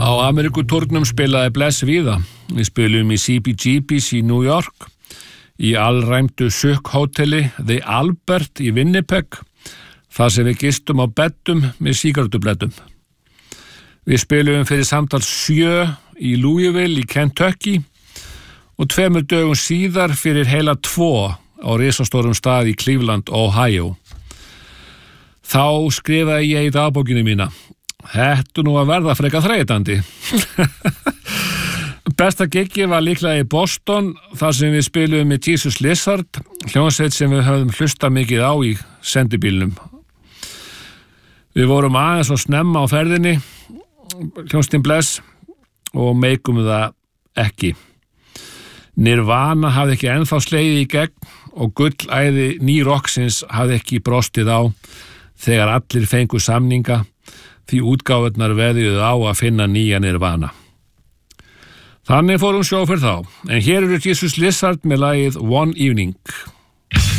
Á Amerikutúrnum spilaði Bless víða. Við spilum í CBGB's í New York, í alræmdu sukkhóteli The Albert í Winnipeg, þar sem við gistum á beddum með sígarettublettum. Við spilum fyrir samtals 7 í Louisville í Kentucky og 2 dögum síðar fyrir heila 2 á risastórum stað í Cleveland, Ohio. Þá skrifaði ég í dagbókinu mína: Þetta nú að verða frekar þreytandi. Besta giggi var líklega í Boston, þar sem við spiluðum með Jesus Lizard, hljómsveit sem við höfðum hlustað mikið á í sendibílnum. Við vorum aðeins og snemma á ferðinni, hljómsveitin Bless, og meikum það ekki. Nirvana hafði ekki ennþá slegið í gegn og gullæði nýrokksins hafði ekki brostið á þegar allir fengu samninga, því útgáfurnar veðjuðu á að finna nýja Nirvana. Þannig fórum sjó fyrir þá, en hér eru Jesus Lizard með lagið One Evening.